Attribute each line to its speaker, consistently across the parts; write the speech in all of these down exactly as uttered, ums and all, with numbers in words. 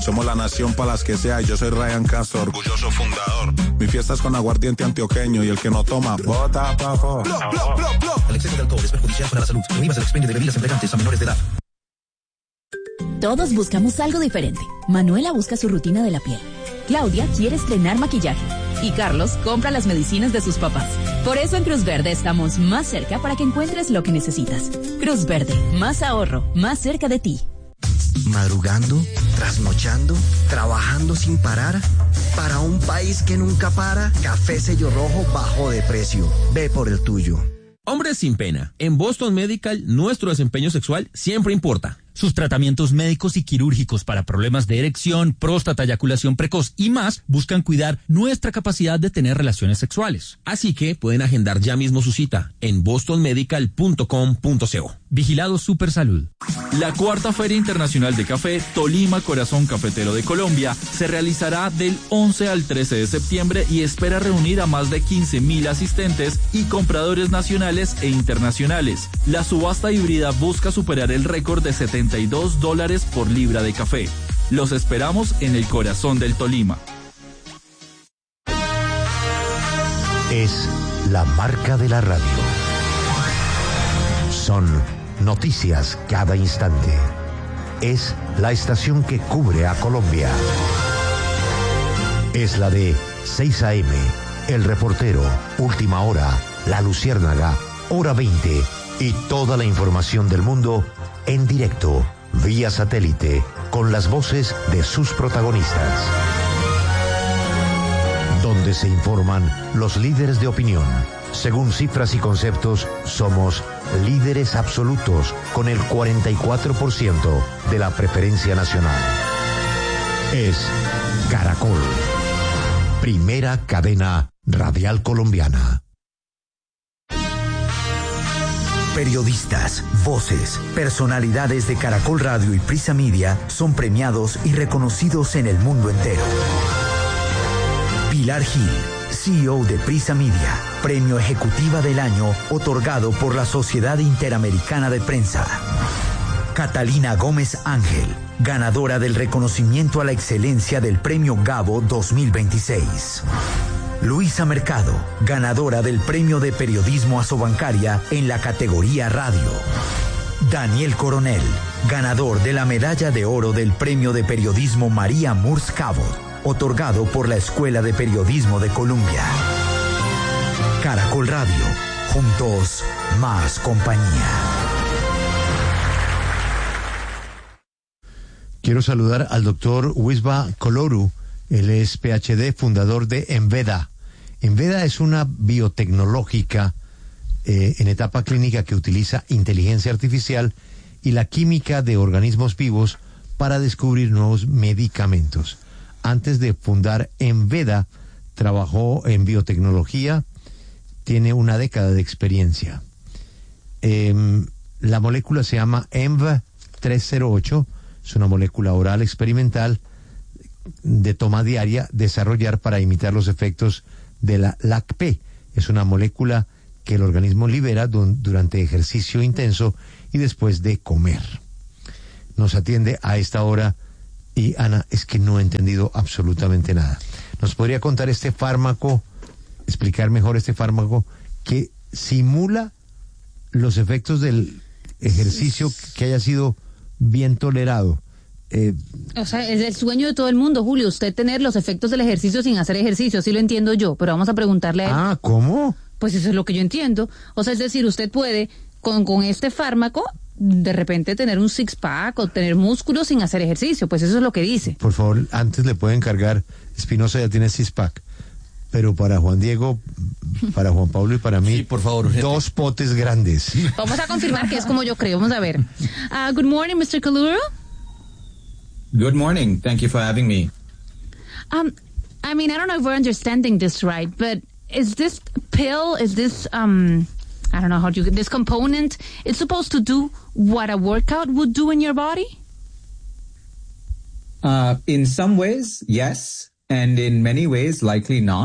Speaker 1: Somos la nación para las que sea y yo soy Ryan Castro, orgulloso fundador. Mi fiesta es con aguardiente antioqueño y el que no toma, bota abajo.
Speaker 2: El exceso de alcohol es perjudicial para la salud. Prohíbas el expendio de bebidas embriagantes a menores de edad.
Speaker 3: Todos buscamos algo diferente. Manuela busca su rutina de la piel. Claudia quiere estrenar maquillaje. Y Carlos compra las medicinas de sus papás. Por eso en Cruz Verde estamos más cerca para que encuentres lo que necesitas. Cruz Verde, más ahorro, más cerca de ti.
Speaker 4: Madrugando, trasnochando, trabajando sin parar. Para un país que nunca para, Café Sello Rojo bajó de precio. Ve por el tuyo.
Speaker 5: Hombres sin pena. En Boston Medical, nuestro desempeño sexual siempre importa.
Speaker 6: Sus tratamientos médicos y quirúrgicos para problemas de erección, próstata, eyaculación precoz y más buscan cuidar nuestra capacidad de tener relaciones sexuales.
Speaker 5: Así que pueden agendar ya mismo su cita en boston medical punto com punto co.
Speaker 6: Vigilado Supersalud.
Speaker 7: La cuarta Feria Internacional de Café Tolima Corazón Cafetero de Colombia se realizará del once al trece de septiembre y espera reunir a más de quince mil asistentes y compradores nacionales e internacionales. La subasta híbrida busca superar el récord de setenta y dos dólares por libra de café. Los esperamos en el corazón del Tolima.
Speaker 8: Es la marca de la radio. Son noticias cada instante. Es la estación que cubre a Colombia. Es la de seis a eme, El Reportero, Última Hora, La Luciérnaga, Hora veinte y toda la información del mundo en directo, vía satélite, con las voces de sus protagonistas. Donde se informan los líderes de opinión. Según cifras y conceptos, somos líderes absolutos con el cuarenta y cuatro por ciento de la preferencia nacional. Es Caracol, primera cadena radial colombiana.
Speaker 9: Periodistas, voces, personalidades de Caracol Radio y Prisa Media son premiados y reconocidos en el mundo entero. Pilar Gil, C E O de Prisa Media, Premio Ejecutiva del Año otorgado por la Sociedad Interamericana de Prensa. Catalina Gómez Ángel, ganadora del reconocimiento a la excelencia del Premio Gabo dos mil veintiséis. Luisa Mercado, ganadora del Premio de Periodismo Asobancaria en la categoría Radio. Daniel Coronel, ganador de la Medalla de Oro del Premio de Periodismo María Murs Cabot, otorgado por la Escuela de Periodismo de Colombia. Caracol Radio, juntos, más compañía.
Speaker 8: Quiero saludar al doctor Wisba Koloru. Él es P H D, fundador de Enveda. Enveda es una biotecnológica eh, en etapa clínica que utiliza inteligencia artificial y la química de organismos vivos para descubrir nuevos medicamentos. Antes de fundar Enveda, trabajó en biotecnología, tiene una década de experiencia. Eh, la molécula se llama E M V trescientos ocho, es una molécula oral experimental de toma diaria, desarrollar para imitar los efectos de la L A C P. Es una molécula que el organismo libera du- durante ejercicio intenso y después de comer. Nos atiende a esta hora y Ana, es que no he entendido absolutamente nada. ¿Nos podría contar este fármaco, explicar mejor este fármaco que simula los efectos del ejercicio que haya sido bien tolerado?
Speaker 10: Eh, o sea, es el sueño de todo el mundo, Julio, usted tener los efectos del ejercicio sin hacer ejercicio, así lo entiendo yo, pero vamos a preguntarle a él.
Speaker 8: Ah, ¿cómo?
Speaker 10: Pues eso es lo que yo entiendo. O sea, es decir, usted puede, con, con este fármaco, de repente tener un six-pack o tener músculos sin hacer ejercicio, pues eso es lo que dice.
Speaker 8: Por favor, antes le pueden cargar, Espinosa ya tiene six-pack, pero para Juan Diego, para Juan Pablo y para mí,
Speaker 5: sí, por favor, gente.
Speaker 8: Dos potes grandes.
Speaker 10: Vamos a confirmar que es como yo creo, vamos a ver. Uh, good morning, mister Kaluru.
Speaker 11: Good morning. Thank you for having me.
Speaker 10: Um, I mean, I don't know if we're understanding this right, but is this pill, is this, um, I don't know how to, this component, it's supposed to do what a workout would do in your body?
Speaker 11: Uh, in some ways, yes. And in many ways, likely not.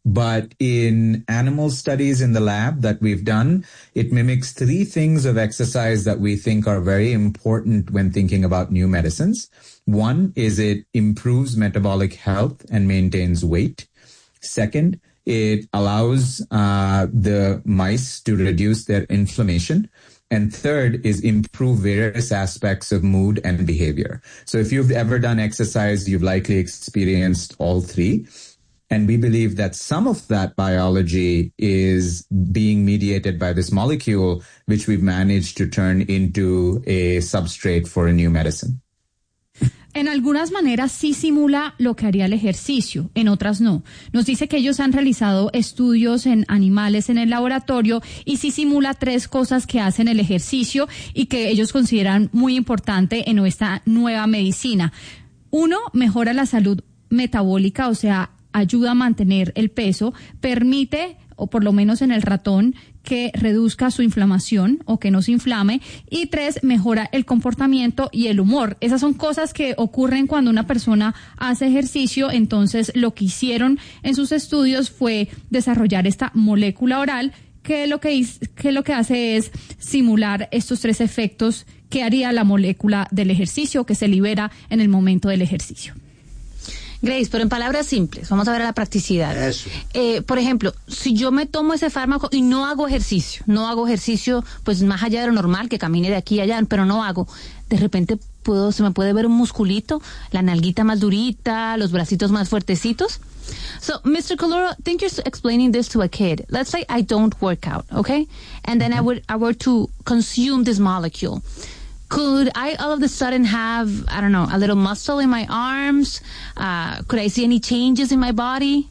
Speaker 11: But in animal studies in the lab that we've done, it mimics three things of exercise that we think are very important when thinking about new medicines. One is it improves metabolic health and maintains weight. Second, it allows uh, the mice to reduce their inflammation. And third is improve various aspects of mood and behavior. So if you've ever done exercise, you've likely experienced all three. And we believe that some of that biology is being mediated by this molecule, which we've managed to turn into a substrate for a new medicine.
Speaker 12: En algunas maneras sí simula lo que haría el ejercicio, en otras no. Nos dice que ellos han realizado estudios en animales en el laboratorio y sí simula tres cosas que hacen el ejercicio y que ellos consideran muy importante en esta nueva medicina. Uno, mejora la salud metabólica, o sea, ayuda a mantener el peso, permite, o por lo menos en el ratón, que reduzca su inflamación o que no se inflame. Y tres, mejora el comportamiento y el humor. Esas son cosas que ocurren cuando una persona hace ejercicio. Entonces, lo que hicieron en sus estudios fue desarrollar esta molécula oral que lo que, que lo que hace es simular estos tres efectos que haría la molécula del ejercicio que se libera en el momento del ejercicio.
Speaker 10: Grace, pero en palabras simples, vamos a ver a la practicidad. Eso. Eh, por ejemplo, si yo me tomo ese fármaco y no hago ejercicio, no hago ejercicio pues más allá de lo normal, que camine de aquí a allá, pero no hago, de repente puedo, se me puede ver un musculito, la nalguita más durita, los bracitos más fuertecitos. So, Mister Coloro, think you're explaining this to a kid. Let's say I don't work out, okay? And then mm-hmm. I would I were to consume this molecule. Could I all of a sudden have, I don't know, a little muscle in my arms? Uh, could I see any changes in my body?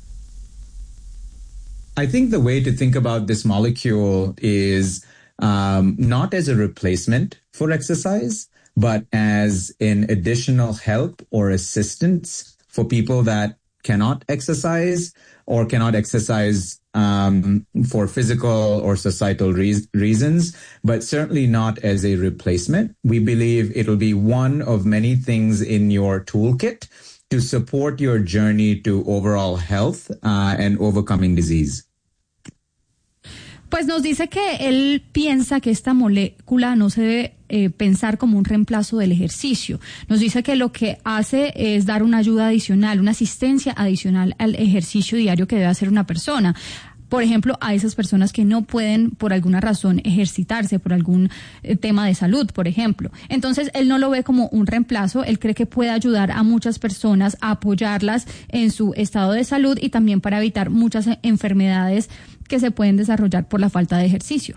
Speaker 11: I think the way to think about this molecule is um, not as a replacement for exercise, but as an additional help or assistance for people that cannot exercise or cannot exercise um, for physical or societal re- reasons, but certainly not as a replacement. We believe it'll be one of many things in your toolkit to support your journey to overall health uh, and overcoming disease.
Speaker 12: Pues nos dice que él piensa que esta molécula no se debe eh, pensar como un reemplazo del ejercicio. Nos dice que lo que hace es dar una ayuda adicional, una asistencia adicional al ejercicio diario que debe hacer una persona. Por ejemplo, a esas personas que no pueden por alguna razón ejercitarse, por algún eh, tema de salud, por ejemplo. Entonces, él no lo ve como un reemplazo, él cree que puede ayudar a muchas personas a apoyarlas en su estado de salud y también para evitar muchas enfermedades que se pueden desarrollar por la falta de ejercicio.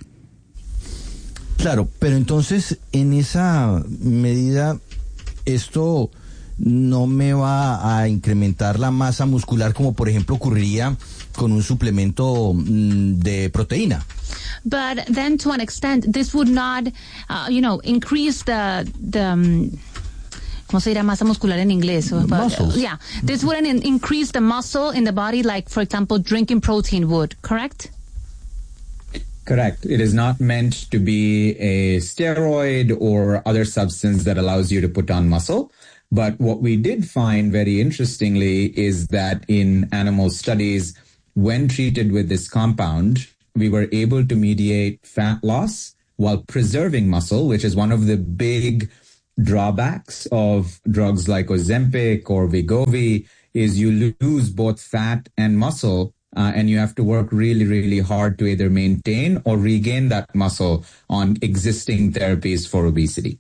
Speaker 13: Claro, pero entonces, en esa medida, esto no me va a incrementar la masa muscular como, por ejemplo, ocurriría con un suplemento mm, de proteína.
Speaker 10: But then, to an extent, this would not, uh, you know, increase the the. Um, ¿Cómo se dirá masa muscular en inglés?
Speaker 13: Muscles.
Speaker 10: Uh, yeah, this wouldn't in- increase the muscle in the body, like, for example, drinking protein would. Correct?
Speaker 11: Correct. It is not meant to be a steroid or other substance that allows you to put on muscle. But what we did find very interestingly is that in animal studies, when treated with this compound, we were able to mediate fat loss while preserving muscle, which is one of the big drawbacks of drugs like Ozempic or Wegovy, is you lose both fat and muscle, uh, and you have to work really, really hard to either maintain or regain that muscle on existing therapies for obesity.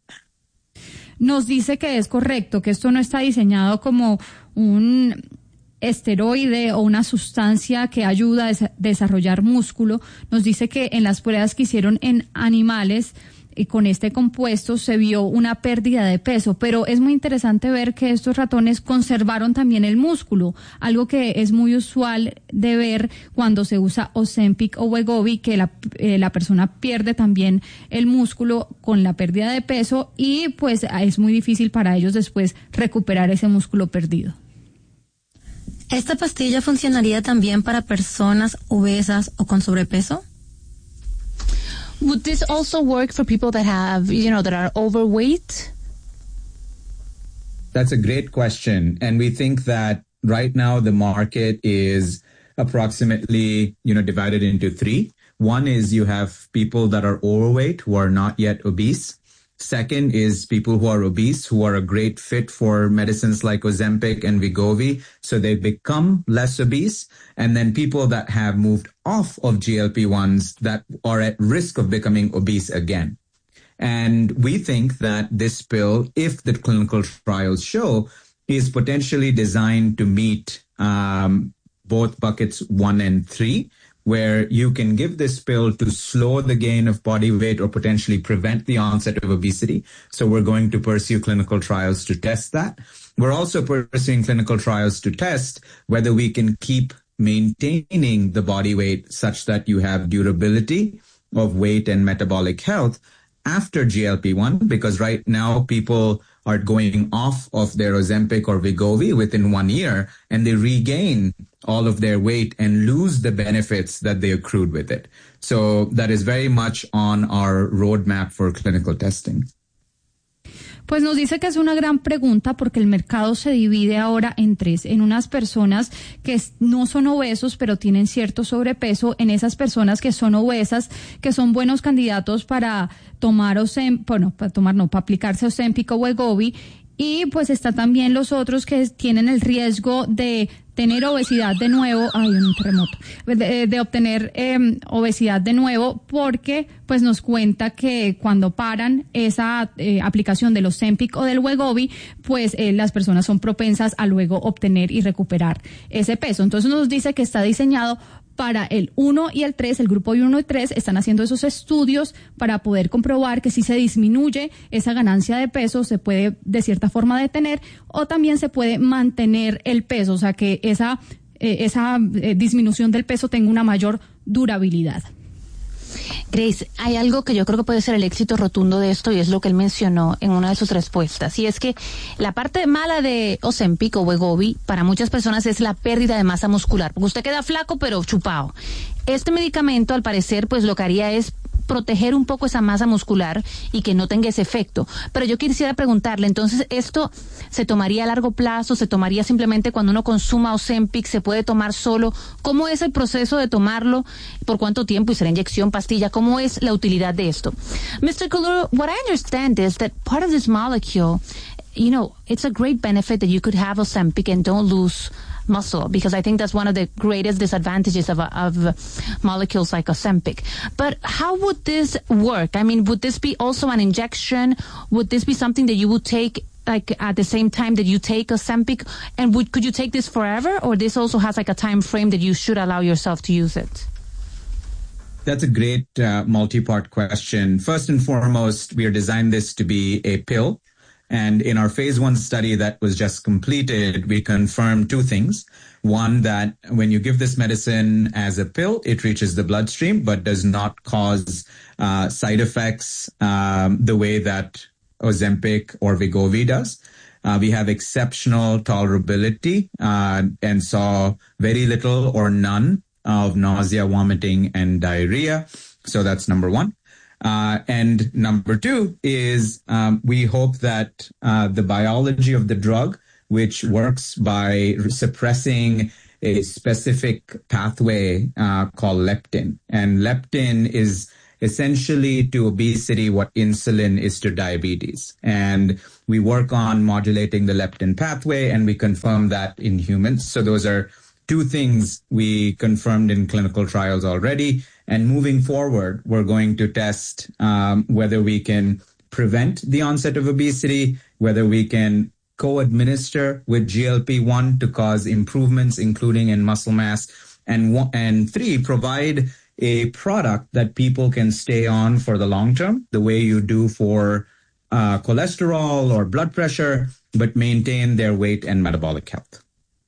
Speaker 12: Nos dice que es correcto, que esto no está diseñado como un esteroide o una sustancia que ayuda a des- desarrollar músculo. Nos dice que en las pruebas que hicieron en animales y con este compuesto se vio una pérdida de peso, pero es muy interesante ver que estos ratones conservaron también el músculo, algo que es muy usual de ver cuando se usa Ozempic o Wegovy, que la, eh, la persona pierde también el músculo con la pérdida de peso y pues es muy difícil para ellos después recuperar ese músculo perdido.
Speaker 14: ¿Esta pastilla funcionaría también para personas obesas o con sobrepeso?
Speaker 10: Would this also work for people that have, you know, that are overweight?
Speaker 11: That's a great question. And we think that right now the market is approximately, you know, divided into three. One is you have people that are overweight who are not yet obese. Second is people who are obese, who are a great fit for medicines like Ozempic and Wegovy, so they become less obese. And then people that have moved off of G L P ones that are at risk of becoming obese again. And we think that this pill, if the clinical trials show, is potentially designed to meet um, both buckets one and three, where you can give this pill to slow the gain of body weight or potentially prevent the onset of obesity. So we're going to pursue clinical trials to test that. We're also pursuing clinical trials to test whether we can keep maintaining the body weight such that you have durability of weight and metabolic health after G L P one, because right now people are going off of their Ozempic or Wegovy within one year and they regain all of their weight and lose the benefits that they accrued with it. So that is very much on our roadmap for clinical testing.
Speaker 12: Pues nos dice que es una gran pregunta porque el mercado se divide ahora en tres, en unas personas que no son obesos pero tienen cierto sobrepeso, en esas personas que son obesas, que son buenos candidatos para tomar Ozempic, bueno, para tomar no, para aplicarse Ozempic o Wegovy, y pues está también los otros que tienen el riesgo de tener obesidad de nuevo, ay, un terremoto, de, de obtener eh, obesidad de nuevo, porque pues nos cuenta que cuando paran esa eh, aplicación del Ozempic o del Wegovy, pues eh, las personas son propensas a luego obtener y recuperar ese peso. Entonces nos dice que está diseñado para el uno y el tres, el grupo uno y tres, están haciendo esos estudios para poder comprobar que si se disminuye esa ganancia de peso, se puede de cierta forma detener o también se puede mantener el peso, o sea que esa, eh, esa eh, disminución del peso tenga una mayor durabilidad.
Speaker 10: Grace, hay algo que yo creo que puede ser el éxito rotundo de esto y es lo que él mencionó en una de sus respuestas, y es que la parte mala de Ozempic o Wegovy para muchas personas es la pérdida de masa muscular, porque usted queda flaco pero chupado. Este medicamento, al parecer, pues lo que haría es proteger un poco esa masa muscular y que no tenga ese efecto. Pero yo quisiera preguntarle, entonces, ¿esto se tomaría a largo plazo? ¿Se tomaría simplemente cuando uno consuma Ozempic? ¿Se puede tomar solo? ¿Cómo es el proceso de tomarlo? ¿Por cuánto tiempo? ¿Y será inyección, pastilla? ¿Cómo es la utilidad de esto? mister Kaluru, what I understand is that part of this molecule, you know, it's a great benefit that you could have Ozempic and don't lose muscle, because I think that's one of the greatest disadvantages of, of molecules like Ozempic. But how would this work? I mean, would this be also an injection? Would this be something that you would take like at the same time that you take Ozempic? And would, could you take this forever, or this also has like a time frame that you should allow yourself to use it?
Speaker 11: That's a great uh, multi-part question. First and foremost, we are designed this to be a pill. And in our phase one study that was just completed, we confirmed two things. One, that when you give this medicine as a pill, it reaches the bloodstream, but does not cause uh, side effects um, the way that Ozempic or Wegovy does. Uh, we have exceptional tolerability uh, and saw very little or none of nausea, vomiting, and diarrhea. So that's number one. Uh, and number two is um, we hope that uh, the biology of the drug, which works by suppressing a specific pathway uh, called leptin. And leptin is essentially to obesity what insulin is to diabetes. And we work on modulating the leptin pathway, and we confirm that in humans. So those are two things we confirmed in clinical trials already. And moving forward, we're going to test um, whether we can prevent the onset of obesity, whether we can co-administer with G L P one to cause improvements, including in muscle mass, and one, and three, provide a product that people can stay on for the long term, the way you do for uh, cholesterol or blood pressure, but maintain their weight and metabolic health.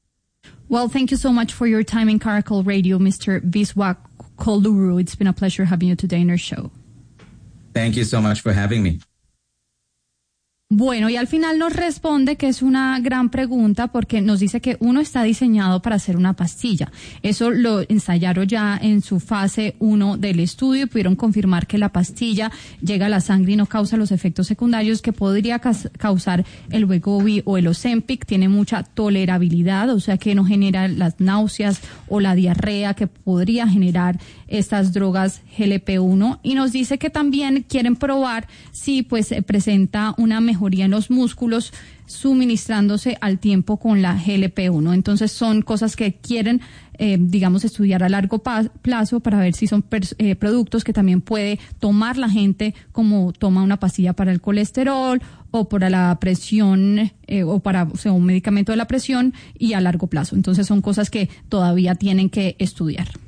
Speaker 12: Well, thank you so much for your time in Caracol Radio, Mister Viswa Kaluru. It's been a pleasure having you today in our show.
Speaker 11: Thank you so much for having me.
Speaker 12: Bueno, y al final nos responde que es una gran pregunta porque nos dice que uno está diseñado para hacer una pastilla. Eso lo ensayaron ya en su fase uno del estudio y pudieron confirmar que la pastilla llega a la sangre y no causa los efectos secundarios que podría causar el Wegovy o el Ozempic. Tiene mucha tolerabilidad, o sea que no genera las náuseas o la diarrea que podría generar estas drogas G L P uno. Y nos dice que también quieren probar si pues presenta una mejoría en los músculos suministrándose al tiempo con la G L P uno. Entonces son cosas que quieren, eh, digamos, estudiar a largo plazo para ver si son eh, productos que también puede tomar la gente como toma una pastilla para el colesterol o para la presión eh, o para o sea, un medicamento de la presión y a largo plazo. Entonces son cosas que todavía tienen que estudiar.